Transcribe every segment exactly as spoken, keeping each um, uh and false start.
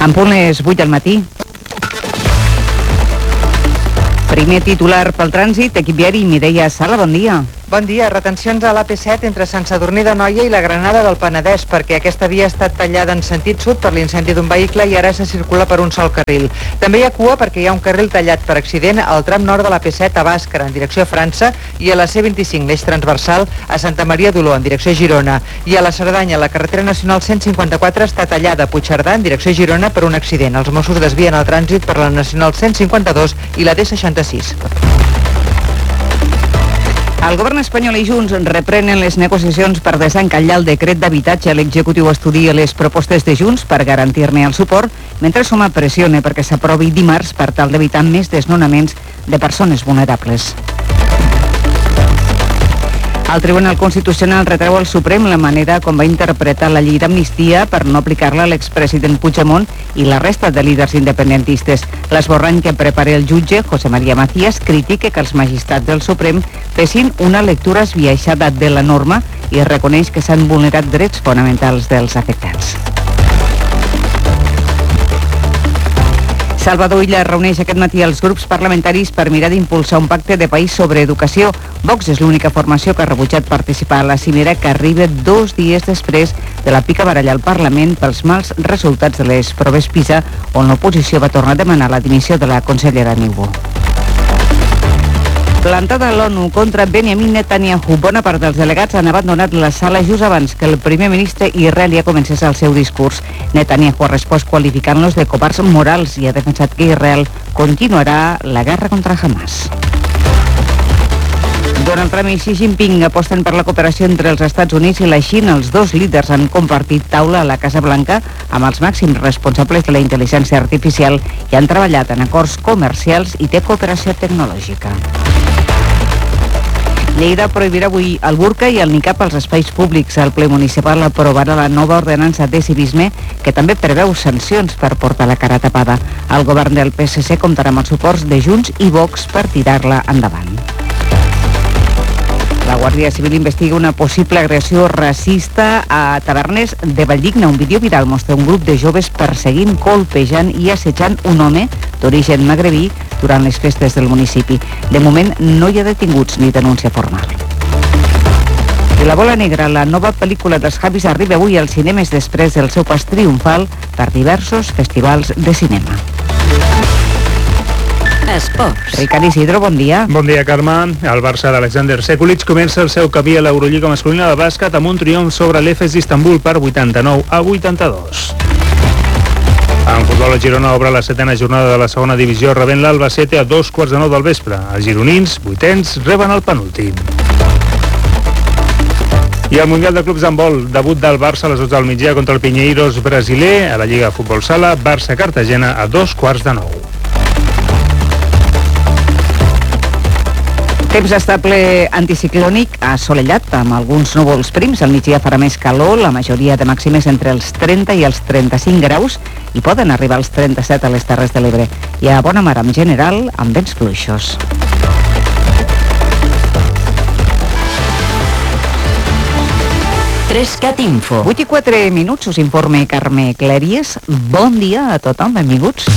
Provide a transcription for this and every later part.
En punt les vuit del matí. Primer titular pel trànsit, equip viari, Mireia Sala, bon dia. Bon dia. Retencions a l'A P set entre Sant Sadurní d'Anoia i la Granada del Penedès, perquè aquesta via ha estat tallada en sentit sud per l'incendi d'un vehicle i ara se circula per un sol carril. També hi ha cua perquè hi ha un carril tallat per accident al tram nord de l'A P set a Bàscara, en direcció a França, i a la C vint-i-cinc, l'eix transversal, a Santa Maria d'Oló, en direcció a Girona. I a la Cerdanya, la carretera nacional cent cinquanta-quatre està tallada a Puigcerdà, en direcció a Girona, per un accident. Els Mossos desvien el trànsit per la nacional cent cinquanta-dos i la D seixanta-sis. El govern espanyol i Junts reprenen les negociacions per desencallar el decret d'habitatge. L'executiu estudia les propostes de Junts per garantir-ne el suport, mentre Suma pressiona perquè s'aprovi dimarts per tal d'evitar més desnonaments de persones vulnerables. El Tribunal Constitucional retreu al Suprem la manera com va interpretar la llei d'amnistia per no aplicar-la a l'expresident Puigdemont i la resta de líders independentistes. L'esborrany que prepara el jutge, José María Macías, critica que els magistrats del Suprem fessin una lectura esbiaixada de la norma i reconeix que s'han vulnerat drets fonamentals dels afectats. Salvador Illa reuneix aquest matí els grups parlamentaris per mirar d'impulsar un pacte de país sobre educació. Vox és l'única formació que ha rebutjat participar a la cimera, que arriba dos dies després de la picabaralla al Parlament pels mals resultats de les proves PISA, on l'oposició va tornar a demanar la dimissió de la consellera Niubó. Plantada l'ONU contra Benjamin Netanyahu. Bona part dels delegats han abandonat la sala just abans que el primer ministre israelià comencés el seu discurs. Netanyahu ha respost qualificant-los de covards morals i ha defensat que Israel continuarà la guerra contra Hamas. Donald Trump i Xi Jinping aposten per la cooperació entre els Estats Units i la Xina. Els dos líders han compartit taula a la Casa Blanca amb els màxims responsables de la intel·ligència artificial i han treballat en acords comercials i de cooperació tecnològica. Lleida prohibirà avui el burca i el nicab als espais públics. El ple municipal aprovarà la nova ordenança de civisme que també preveu sancions per portar la cara tapada. El govern del P S C comptarà amb els suports de Junts i Vox per tirar-la endavant. La Guàrdia Civil investiga una possible agressió racista a Tavernes de Valldigna. Un vídeo viral mostra un grup de joves perseguint, colpejant i assetjant un home d'origen magrebí durant les festes del municipi. De moment no hi ha detinguts ni denúncia formal. I La bola negra, la nova pel·lícula dels Javis, arriba avui als cinemes després del seu pas triomfal per diversos festivals de cinema. Esports. Ricard Isidro, bon dia. Bon dia, Carme. El Barça d'Alexander Sekulic comença el seu camí a l'Eurolliga masculina de bàsquet amb un triomf sobre l'Efes d'Istanbul per vuitanta-nou a vuitanta-dos. En futbol, el Girona obre la setena jornada de la segona divisió rebent l'Albacete a dos quarts de nou del vespre. Els gironins, vuitens, reben el penúltim. I el Mundial de Clubs d'handbol, debut del Barça a les dotze del migdia contra el Pinheiros brasiler a la Lliga Futbol Sala, Barça-Cartagena a dos quarts de nou. Temps estable anticiclònic assolellat amb alguns núvols prims. Al migdia farà més calor, la majoria de màximes entre els trenta i els trenta-cinc graus i poden arribar als trenta-set a les Terres de l'Ebre. Hi ha bona mar en general amb vents fluixos. Trescat Info. vuit i quatre minuts, us informe Carme Clèries. Bon dia a tothom, benvinguts.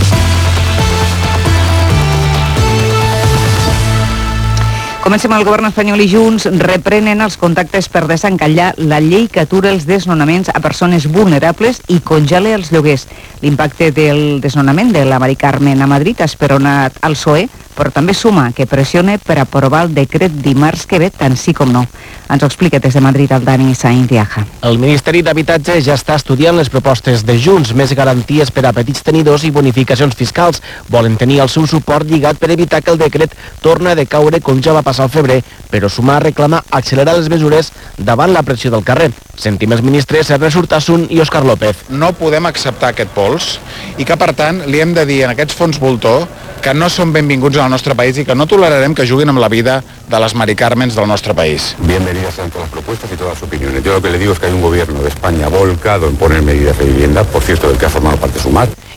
Comencem. El govern espanyol i Junts reprenen els contactes per desencallar la llei que atura els desnonaments a persones vulnerables i congela els lloguers. L'impacte del desnonament de la Mari Carmen a Madrid ha esperonat al P S O E, però també Suma, que pressiona per aprovar el decret dimarts que ve, tant sí com no. Ens ho explica des de Madrid el Dani Sainz Diaja. El Ministeri d'Habitatge ja està estudiant les propostes de Junts, més garanties per a petits tenidors i bonificacions fiscals. Volen tenir el seu suport lligat per evitar que el decret torni a decaure com ja va passar al febrer, però Sumar reclama accelerar les mesures davant la pressió del carrer. Sentim els ministres Ernest Urtasun i Òscar López. No podem acceptar aquest pols i que, per tant, li hem de dir en aquests fons voltor que no són benvinguts al nostre país i que no tolerarem que juguin amb la vida de les Mari Carmens del nostre país. Bienvenidas sean todas las propuestas y todas las opiniones. Yo lo que le digo es que hay un gobierno de España volcado en poner medidas de vivienda, por cierto, del que ha formado parte Sumar.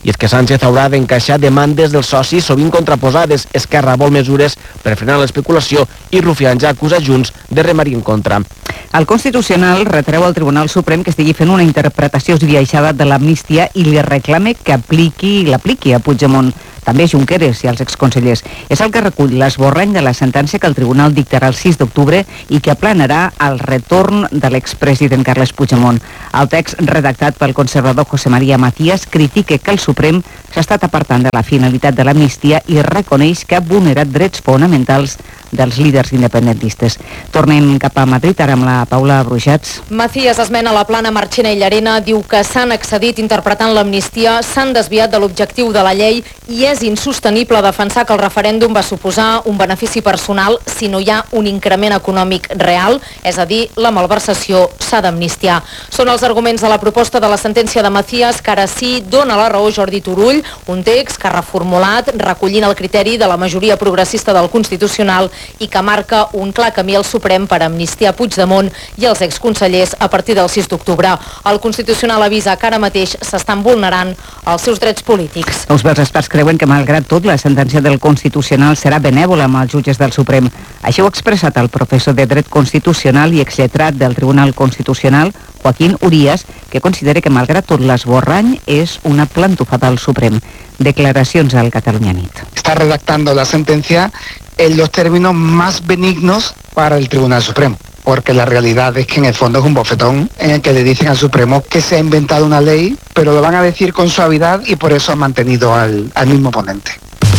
I és que Sánchez haurà d'encaixar demandes dels socis sovint contraposades. Esquerra vol mesures per frenar l'especulació i Rufián ja acusa Junts de remar-hi en contra. El Constitucional retreu al Tribunal Suprem que estigui fent una interpretació esbiaixada de l'amnistia i li reclama que apliqui l'apliqui a Puigdemont. També Junqueras i els exconsellers. És el que recull l'esborrany de la sentència que el Tribunal dictarà el sis d'octubre i que aplanarà el retorn de l'expresident Carles Puigdemont. El text redactat pel conservador José María Macías critica que el Suprem s'ha estat apartant de la finalitat de l'amnistia i reconeix que ha vulnerat drets fonamentals dels líders independentistes. Tornem cap a Madrid, ara amb la Paula Brujats. Macías esmena la plana Marchena i Llarena, diu que s'han excedit interpretant l'amnistia, s'han desviat de l'objectiu de la llei i és insostenible defensar que el referèndum va suposar un benefici personal si no hi ha un increment econòmic real, és a dir, la malversació s'ha d'amnistiar. Són els arguments de la proposta de la sentència de Macías que ara sí dona la raó Jordi Turull, un text que ha reformulat recollint el criteri de la majoria progressista del Constitucional i que marca un clar camí al Suprem per amnistiar Puigdemont i els exconsellers a partir del sis d'octubre. El Constitucional avisa que ara mateix s'estan vulnerant els seus drets polítics. Els dels experts creuen que, malgrat tot, la sentència del Constitucional serà benèvola amb els jutges del Suprem. Això ho ha expressat el professor de Dret Constitucional i exlletrat del Tribunal Constitucional, Joaquín Urías, que considera que, malgrat tot, l'esborrany és una plantofada al Suprem. Declaracions al Catalunya Nit. Está redactando la sentencia en los términos más benignos para el Tribunal Supremo, porque la realidad es que en el fondo es un bofetón en el que le dicen al Supremo que se ha inventado una ley, pero lo van a decir con suavidad y por eso han mantenido al, al mismo ponente.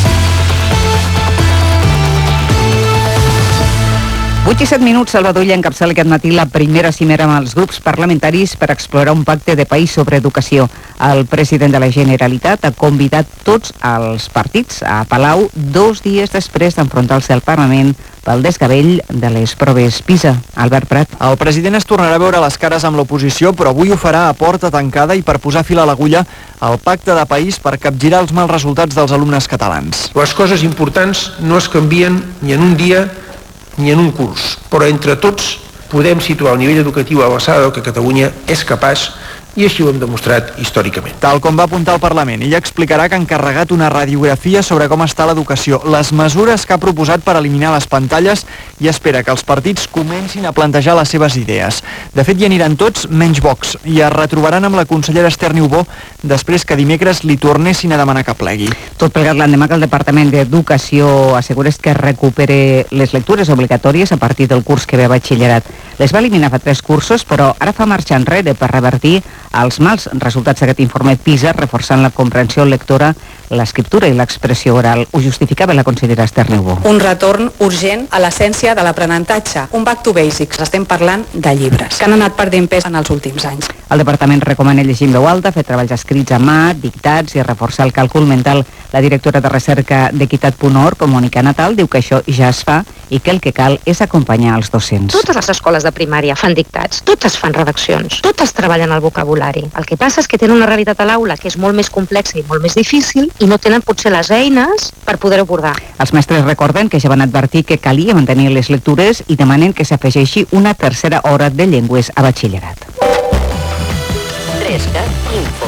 vuit i set minuts, Salvador Illa encapçala aquest matí la primera cimera amb els grups parlamentaris per explorar un pacte de país sobre educació. El president de la Generalitat ha convidat tots els partits a Palau dos dies després d'enfrontar-se al Parlament pel desgavell de les proves PISA. Albert Prat. El president es tornarà a veure les cares amb l'oposició, però avui ho farà a porta tancada i per posar fil a l'agulla al pacte de país per capgirar els mals resultats dels alumnes catalans. Les coses importants no es canvien ni en un dia ni en un curs, però entre tots podem situar el nivell educatiu a l'alçada del que Catalunya és capaç i així ho hem demostrat històricament. Tal com va apuntar el Parlament, ella explicarà que ha encarregat una radiografia sobre com està l'educació, les mesures que ha proposat per eliminar les pantalles i espera que els partits comencin a plantejar les seves idees. De fet, hi aniran tots menys Vox i es retrobaran amb la consellera Esther Niubó després que dimecres li tornessin a demanar que plegui. Tot plegat l'endemà que el Departament d'Educació assegura que recupere les lectures obligatòries a partir del curs que ve a batxillerat. Les va eliminar fa tres cursos, però ara fa marxa enrere per revertir els mals resultats d'aquest informe PISA, reforçant la comprensió lectora, l'escriptura i l'expressió oral. Ho justificava la consellera Esther Niubó. Un retorn urgent a l'essència de l'aprenentatge, un back to basics. Estem parlant de llibres, que han anat perdent pes en els últims anys. El departament recomana llegir en veu alta, fer treballs escrits a mà, dictats i reforçar el càlcul mental. La directora de recerca d'Equitat punt org, Mònica Natal, diu que això ja es fa i que el que cal és acompanyar els docents. Totes les escoles de primària fan dictats, totes fan redaccions, totes treballen el vocabulari. El que passa és que tenen una realitat a l'aula que és molt més complexa i molt més difícil i no tenen potser les eines per poder abordar. Els mestres recorden que ja van advertir que calia mantenir les lectures i demanen que s'afegeixi una tercera hora de llengües a batxillerat. Tresca Info.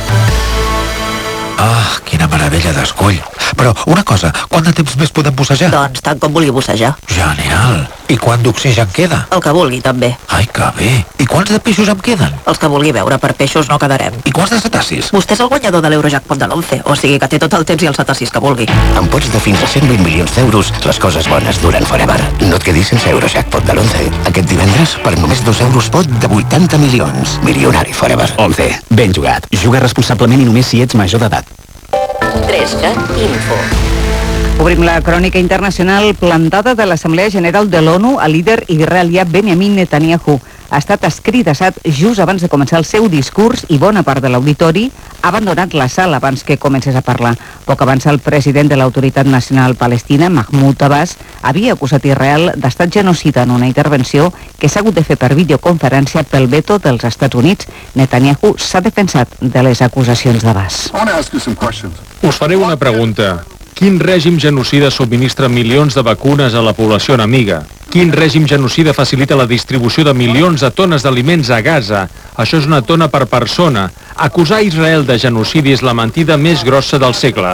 Ah, quina meravella d'escoll. Però una cosa, quant de temps més podem bussejar? Doncs tant com vulgui bussejar. Genial. I quant d'oxigen queda? El que vulgui, també. Ai, que bé. I quants de peixos em queden? Els que vulgui veure, per peixos no quedarem. I quants de cetacis? Vostè és el guanyador de l'Eurojackpot de l'onze, o sigui que té tot el temps i els cetacis que vulgui. Amb pots de fins a cent vint milions d'euros, les coses bones duren forever. No et quedis sense Eurojackpot de l'onze. Aquest divendres, per només dos euros pot de vuitanta milions. Milionari forever. onze. Ben jugat. Juga responsablement i només si ets major d'edat. Tresca Info. Obrim la crònica internacional. Plantada de l'Assemblea General de l'ONU, el líder israelià Benjamin Netanyahu ha estat escridassat just abans de començar el seu discurs i bona part de l'auditori ha abandonat la sala abans que comencés a parlar. Poc abans, el president de l'Autoritat Nacional Palestina, Mahmoud Abbas, havia acusat Israel d'estat genocida en una intervenció que s'ha hagut de fer per videoconferència pel veto dels Estats Units. Netanyahu s'ha defensat de les acusacions d'Abbas. Us faré una pregunta. Quin règim genocida subministra milions de vacunes a la població enemiga? Quin règim genocida facilita la distribució de milions de tones d'aliments a Gaza? Això és una tona per persona. Acusar Israel de genocidi és la mentida més grossa del segle.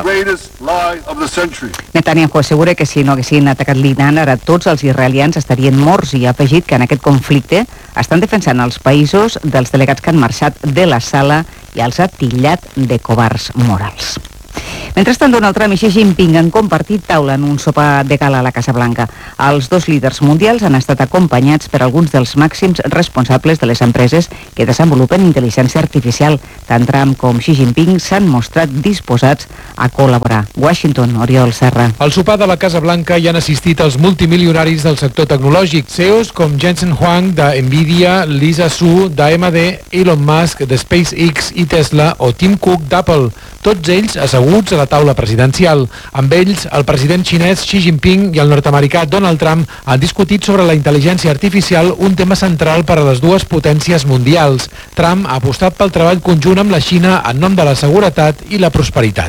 Netanyahu assegura que si no haguessin atacat l'Iran, ara tots els israelians estarien morts i ha afegit que en aquest conflicte estan defensant els països dels delegats que han marxat de la sala i els ha titllat de covards morals. Mentrestant, Donald Trump i Xi Jinping han compartit taula en un sopar de gala a la Casa Blanca. Els dos líders mundials han estat acompanyats per alguns dels màxims responsables de les empreses que desenvolupen intel·ligència artificial. Tant Trump com Xi Jinping s'han mostrat disposats a col·laborar. Washington, Oriol Serra. Al sopar de la Casa Blanca hi han assistit els multimilionaris del sector tecnològic, C E Os com Jensen Huang de Nvidia, Lisa Su d'A M D, Elon Musk de SpaceX i Tesla o Tim Cook d'Apple. Tots ells asseguts a la taula presidencial. Amb ells, el president xinès Xi Jinping i el nord-americà Donald Trump han discutit sobre la intel·ligència artificial, un tema central per a les dues potències mundials. Trump ha apostat pel treball conjunt amb la Xina en nom de la seguretat i la prosperitat.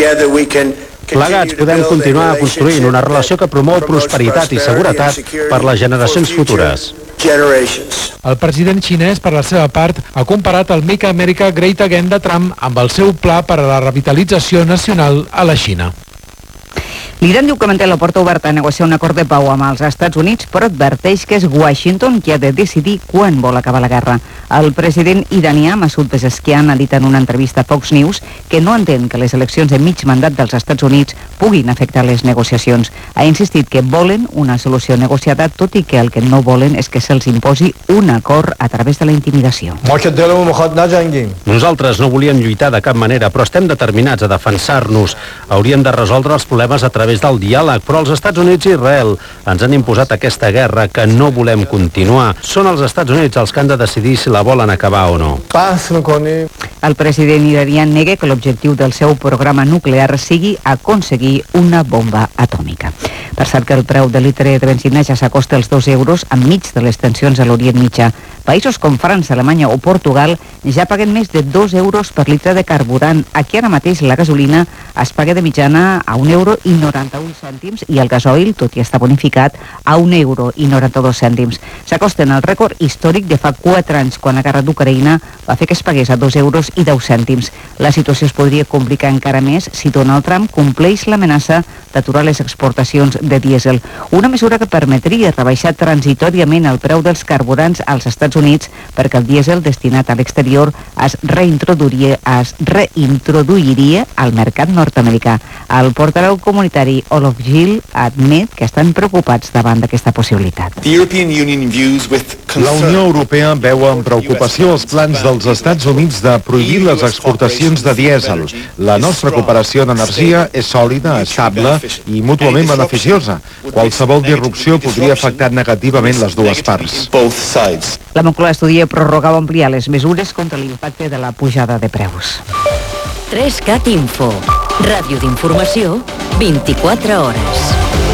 Plegats podem continuar construint una relació que promou prosperitat i seguretat per les generacions futures. El president xinès, per la seva part, ha comparat el Make America Great Again de Trump amb el seu pla per a la revitalització nacional a la Xina. L'Iran diu que manté la porta oberta a negociar un acord de pau amb els Estats Units, però adverteix que és Washington qui ha de decidir quan vol acabar la guerra. El president iranià, Masoud Pezeshkian, ha dit en una entrevista a Fox News que no entén que les eleccions de mig mandat dels Estats Units puguin afectar les negociacions. Ha insistit que volen una solució negociada, tot i que el que no volen és que se'ls imposi un acord a través de la intimidació. Nosaltres no volíem lluitar de cap manera, però estem determinats a defensar-nos. Hauríem de resoldre els problemes a través del diàleg, però els Estats Units i Israel ens han imposat aquesta guerra que no volem continuar. Són els Estats Units els que han de decidir si la volen acabar o no. El president iranià nega que l'objectiu del seu programa nuclear sigui aconseguir una bomba atòmica. Per cert que el preu de litre de benzina ja s'acosta als dos euros enmig de les tensions a l'Orient Mitjà. Països com França, Alemanya o Portugal ja paguen més de dos euros per litre de carburant. Aquí ara mateix la gasolina es paga de mitjana a un euro i noranta-un cèntims i el gasoil, tot i estar bonificat, a un euro i noranta-dos cèntims. S'acosten al rècord històric de fa quatre anys, quan la guerra d'Ucraïna va fer que es pagués a dos euros i deu cèntims. La situació es podria complicar encara més si Donald Trump compleix l'amenaça d'aturar les exportacions de dièsel. Una mesura que permetria rebaixar transitòriament el preu dels carburants als Estats Units perquè el dièsel destinat a l'exterior es reintroduiria, es reintroduiria al mercat nord-americà. El portaveu comunitari Olof Gill admet que estan preocupats davant d'aquesta possibilitat. La Unió Europea veu amb preocupació els plans dels Estats Units de prohibir les exportacions de dièsel. La nostra cooperació en energia és sòlida, estable i mútuament beneficiosa. Qualsevol disrupció podria afectar negativament les dues parts. La Moncloa estudia prorrogar o ampliar les mesures contra l'impacte de la pujada de preus. tres cat Info, ràdio d'informació, vint-i-quatre hores.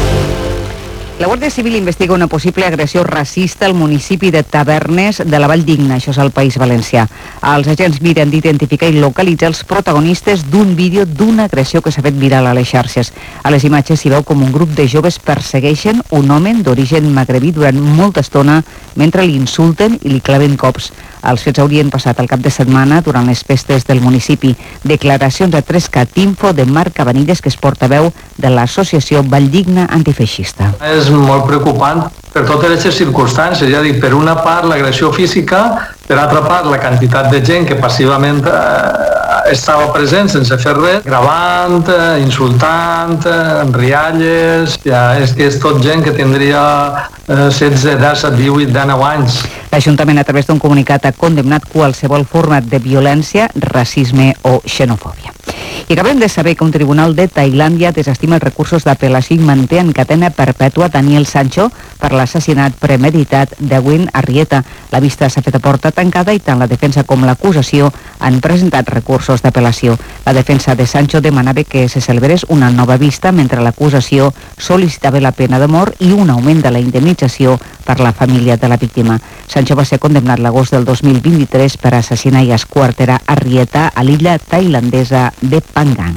La Guàrdia Civil investiga una possible agressió racista al municipi de Tavernes de la Vall d'Igna, això és al País Valencià. Els agents miren d'identificar i localitzar els protagonistes d'un vídeo d'una agressió que s'ha fet viral a les xarxes. A les imatges s'hi veu com un grup de joves persegueixen un home d'origen magrebí durant molta estona mentre l'insulten i li claven cops. Els fets haurien passat al cap de setmana durant les festes del municipi. Declaracions a tres cat Info de Marc Cabanilles, que és portaveu de l'associació Valldigna Antifeixista. És molt preocupant per totes aquestes circumstàncies, ja dic, per una part l'agressió física, per altra part la quantitat de gent que passivament eh, estava present sense fer res, gravant, eh, insultant, eh, rialles, ja, és que és tot gent que tindria eh, setze, disset, divuit, dinou anys. L'Ajuntament, a través d'un comunicat, ha condemnat qualsevol forma de violència, racisme o xenofòbia. I acabem de saber que un tribunal de Tailàndia desestima els recursos d'apel·lació i manté en cadena perpètua Daniel Sancho per l'assassinat premeditat d'Ewin Arrieta. La vista s'ha fet a porta tancada i tant la defensa com l'acusació han presentat recursos d'apel·lació. La defensa de Sancho demanava que se celebrés una nova vista, mentre l'acusació sol·licitava la pena de mort i un augment de la indemnització per la família de la víctima. Sancho va ser condemnat l'agost del dos mil vint-i-tres per assassinar i esquarterar Arrieta a l'illa tailandesa de Phangan.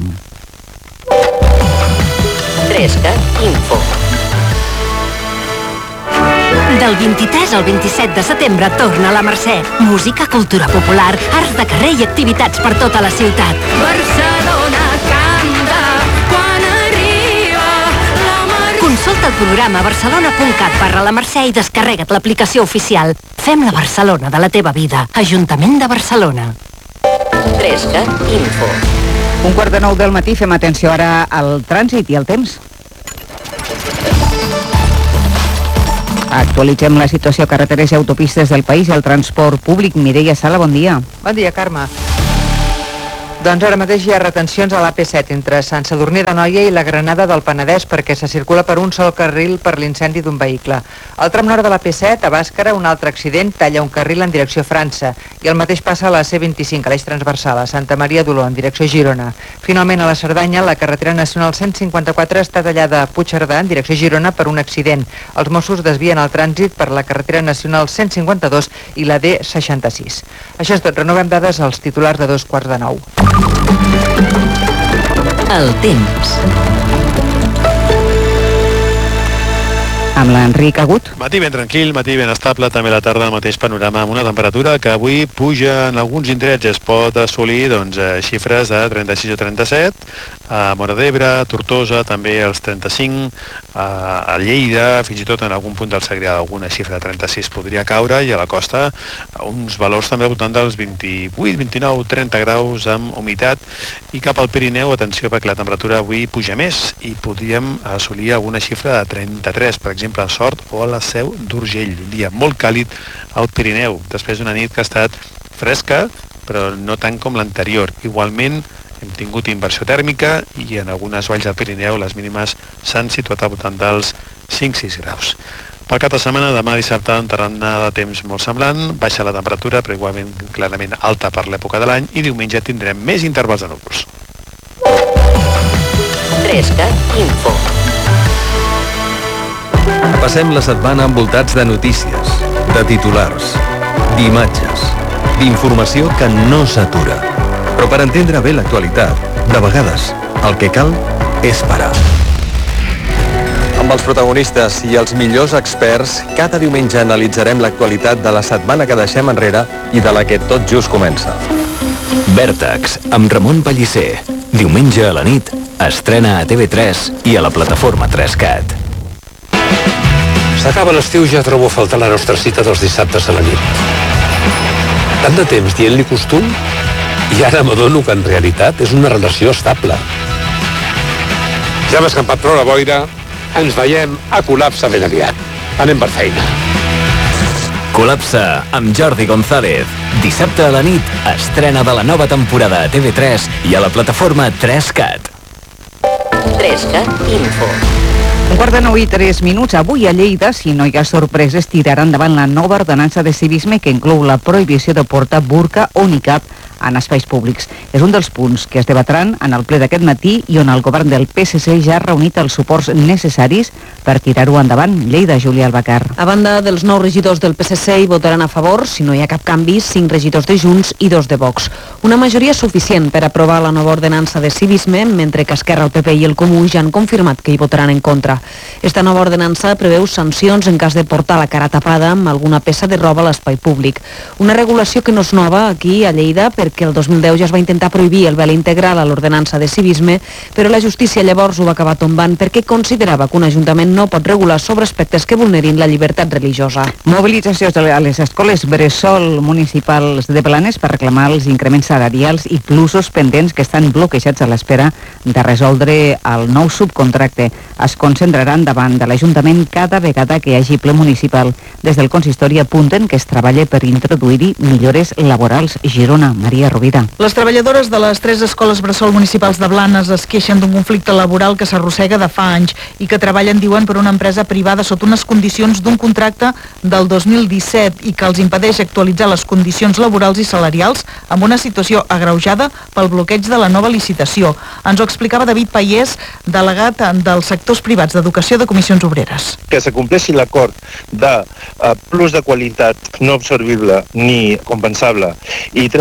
tres cat Info. Del vint-i-tres al vint-i-set de setembre torna a la Mercè. Música, cultura popular, arts de carrer i activitats per tota la ciutat. Barcelona canta quan arriba la Mercè. Consulta el programa barcelona punt cat barra la Mercè i descarrega't l'aplicació oficial. Fem la Barcelona de la teva vida. Ajuntament de Barcelona. trescat Info. Un quart de nou del matí, fem atenció ara al trànsit i al temps. Actualitzem la situació a carreteres i autopistes del país i el transport públic. Mireia Sala, bon dia. Bon dia, Carme. Doncs ara mateix hi ha retencions a l'A P set entre Sant Sadurní d'Anoia i la Granada del Penedès perquè se circula per un sol carril per l'incendi d'un vehicle. Al tram nord de l'A P set, a Bàscara, un altre accident talla un carril en direcció a França i el mateix passa a la C vint-i-cinc, a l'eix transversal, a Santa Maria d'Oló, en direcció a Girona. Finalment, a la Cerdanya, la carretera nacional cent cinquanta-quatre està tallada a Puigcerdà, en direcció a Girona, per un accident. Els Mossos desvien el trànsit per la carretera nacional cent cinquanta-dos i la D seixanta-sis. Això és tot. Renovem dades als titulars de dos quarts de nou. El temps. Amb l'Enric Agut. Matí ben tranquil, matí ben estable, també a la tarda el mateix panorama amb una temperatura que avui puja en alguns indrets, es pot assolir doncs, xifres de trenta-sis o trenta-set, a Móra d'Ebre, Tortosa, també els trenta-cinc, a Lleida, fins i tot en algun punt del Segrià alguna xifra de trenta-sis podria caure, i a la costa uns valors també al voltant dels vint-i-vuit, vint-i-nou, trenta graus amb humitat, i cap al Pirineu, atenció perquè la temperatura avui puja més i podríem assolir alguna xifra de trenta-tres, per exemple a Sort o a la Seu d'Urgell. Un dia molt càlid al Pirineu, després d'una nit que ha estat fresca, però no tant com l'anterior. Igualment, hem tingut inversió tèrmica i en algunes valls del Pirineu les mínimes s'han situat al voltant dels cinc sis graus. Pel cap de setmana, demà dissabte, un tarannà de temps molt semblant, baixa la temperatura, però igualment clarament alta per l'època de l'any, i diumenge tindrem més intervals de núvols. trescat Info. Passem la setmana envoltats de notícies, de titulars, d'imatges, d'informació que no s'atura. Però per entendre bé l'actualitat, de vegades, el que cal és parar. Amb els protagonistes i els millors experts, cada diumenge analitzarem l'actualitat de la setmana que deixem enrere i de la que tot just comença. Vèrtex, amb Ramon Pellicer. Diumenge a la nit, estrena a T V tres i a la plataforma trescat. S'acaba l'estiu i ja trobo a faltar la nostra cita dels dissabtes a la nit. Tant de temps dient-li costum i ara m'adono que en realitat és una relació estable. Ja hem escampat prou la boira, ens veiem a Col·lapse ben aviat. Anem per feina. Col·lapse amb Jordi González. Dissabte a la nit, estrena de la nova temporada a T V tres i a la plataforma trescat. trescat Info. Un quart de nou i tres minuts. Avui a Lleida, si no hi ha sorpreses, tirarà endavant la nova ordenança de civisme que inclou la prohibició de portar burca o nicab en espais públics. És un dels punts que es debatran en el ple d'aquest matí i on el govern del P S C ja ha reunit els suports necessaris per tirar-ho endavant. Lleida, Júlia Albacar. A banda dels nou regidors del P S C hi votaran a favor, si no hi ha cap canvi, cinc regidors de Junts i dos de Vox. Una majoria suficient per aprovar la nova ordenança de civisme, mentre que Esquerra, el P P i el Comú ja han confirmat que hi votaran en contra. Esta nova ordenança preveu sancions en cas de portar la cara tapada amb alguna peça de roba a l'espai públic. Una regulació que no és nova aquí a Lleida perquè el dos mil deu ja es va intentar prohibir el vel integral a l'ordenança de civisme, però la justícia llavors ho va acabar tombant perquè considerava que un ajuntament no pot regular sobre aspectes que vulnerin la llibertat religiosa. Mobilitzacions a les escoles bressol municipals de Blanes per reclamar els increments salarials i plusos pendents que estan bloquejats a l'espera de resoldre el nou subcontracte. Es concentraran davant de l'Ajuntament cada vegada que hi hagi ple municipal. Des del consistori apunten que es treballa per introduir-hi millores laborals. Girona, Maria Rovira. Les treballadores de les tres escoles bressol municipals de Blanes es queixen d'un conflicte laboral que s'arrossega de fa anys i que treballen, diuen, per una empresa privada sota unes condicions d'un contracte del dos mil disset i que els impedeix actualitzar les condicions laborals i salarials amb una situació agreujada pel bloqueig de la nova licitació. Ens ho explicava David Paiés, delegat dels sectors privats d'educació de Comissions Obreres. Que s'acompleixi l'acord de uh, plus de qualitat no absorbible ni compensable i tres coma u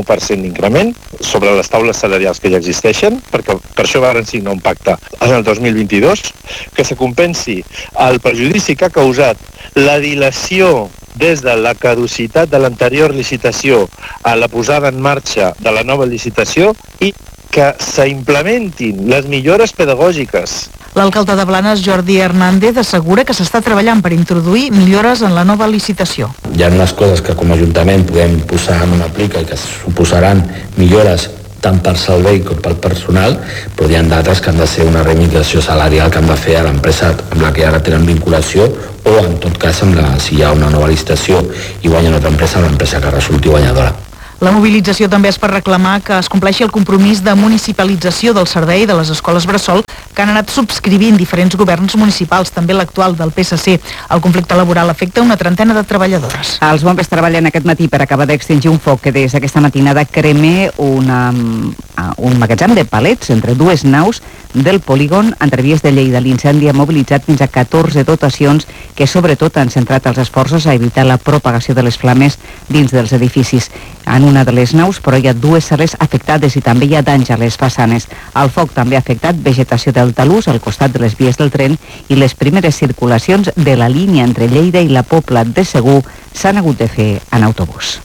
per cent d'increment sobre les taules salarials que ja existeixen, perquè per això van signar un pacte en el dos mil vint-i-dos, que se compensi el perjudici que ha causat la dilació des de la caducitat de l'anterior licitació a la posada en marxa de la nova licitació i que s'implementin les millores pedagògiques. L'alcalde de Blanes, Jordi Hernández, assegura que s'està treballant per introduir millores en la nova licitació. Hi ha unes coses que com a Ajuntament podem posar en una aplica i que suposaran millores tant per servei com pel personal, però hi ha d'altres que han de ser una reivindicació salarial que han de fer a l'empresa amb la que ara tenen vinculació o, en tot cas, amb la, si hi ha una nova licitació i guanya una altra empresa, l'empresa que resulti guanyadora. La mobilització també és per reclamar que es compleixi el compromís de municipalització del servei de les escoles bressol que han anat subscrivint diferents governs municipals, també l'actual del P S C. El conflicte laboral afecta una trentena de treballadores. Els bombers treballen aquest matí per acabar d'extingir un foc que des d'aquesta matinada crema una, un magatzem de palets entre dues naus del polígon Entrevies de Lleida. L'incendi ha mobilitzat fins a catorze dotacions que sobretot han centrat els esforços a evitar la propagació de les flames dins dels edificis. En una de les naus, però hi ha dues sales afectades i també hi ha danys a les façanes. El foc també ha afectat vegetació del talús al costat de les vies del tren i les primeres circulacions de la línia entre Lleida i la Pobla de Segur s'han hagut de fer en autobús.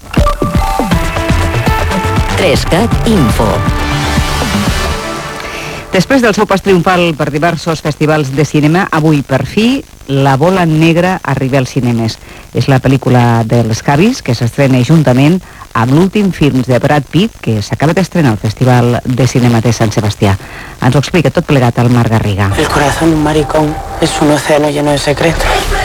Trescat Info. Després del seu pas triomfal per diversos festivals de cinema, avui, per fi, La bola negra arriba als cinemes. És la pel·lícula dels Javis, que s'estrena juntament amb l'últim film de Brad Pitt, que s'acaba d'estrenar al Festival de Cinema de Sant Sebastià. Ens ho explica tot plegat al Marc Garriga. El corazón de un maricón es un océano lleno de secretos.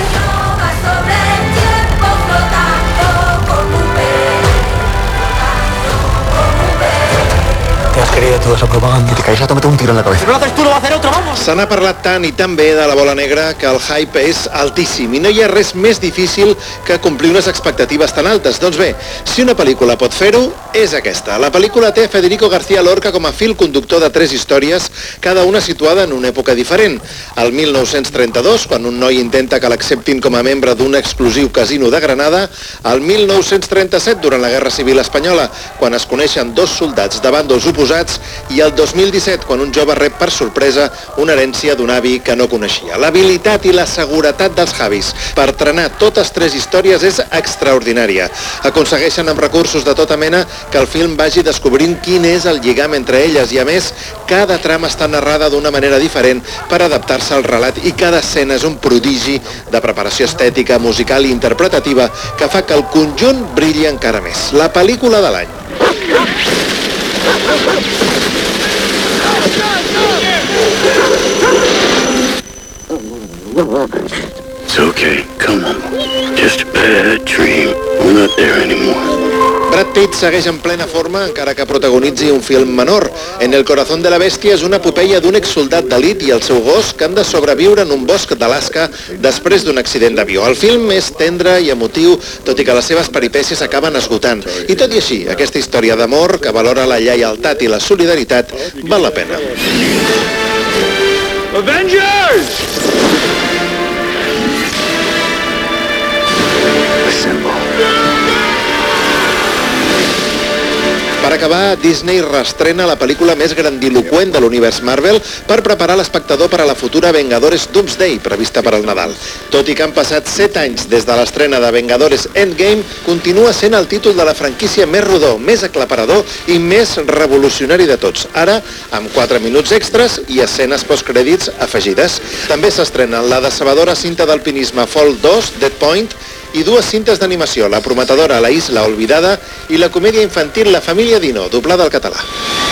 Te has querido toda esa propaganda. Si te caes a tomate un tiro en la cabeza. Si no lo haces tú, lo va a hacer otro, vamos. Se n'ha parlat tant i tan bé de La bola negra que el hype és altíssim i no hi ha res més difícil que complir unes expectatives tan altes. Doncs bé, si una pel·lícula pot fer-ho, és aquesta. La pel·lícula té Federico García Lorca com a fil conductor de tres històries, cada una situada en una època diferent. El mil nou-cents trenta-dos, quan un noi intenta que l'acceptin com a membre d'un exclusiu casino de Granada. El mil nou-cents trenta-set, durant la Guerra Civil Espanyola, quan es coneixen dos soldats de bàndols oposats. I el dos mil disset, quan un jove rep per sorpresa una herència d'un avi que no coneixia. L'habilitat i la seguretat dels Javis per trenar totes tres històries és extraordinària. Aconsegueixen amb recursos de tota mena que el film vagi descobrint quin és el lligam entre elles i, a més, cada trama està narrada d'una manera diferent per adaptar-se al relat i cada escena és un prodigi de preparació estètica, musical i interpretativa que fa que el conjunt brilli encara més. La pel·lícula de l'any. It's okay, come on. Just a bad dream. We're not there anymore. Brad Pitt segueix en plena forma, encara que protagonitzi un film menor. En El corazón de la bestia és una epopeia d'un exsoldat d'elit i el seu gos que han de sobreviure en un bosc d'Alaska després d'un accident d'avió. El film és tendre i emotiu, tot i que les seves peripècies acaben esgotant. I tot i així, aquesta història d'amor, que valora la lleialtat i la solidaritat, val la pena. Avengers! Assemble. Per acabar, Disney reestrena la pel·lícula més grandiloqüent de l'univers Marvel per preparar l'espectador per a la futura Vengadores Doomsday, prevista per al Nadal. Tot i que han passat set anys des de l'estrena de Vengadores Endgame, continua sent el títol de la franquícia més rodó, més aclaparador i més revolucionari de tots. Ara, amb quatre minuts extras i escenes postcrèdits afegides. També s'estrenen la decebedora cinta d'alpinisme Fall dos, Dead Point, i dues cintes d'animació, la prometedora La Isla Olvidada i la comèdia infantil La Família Dino, doblada al català.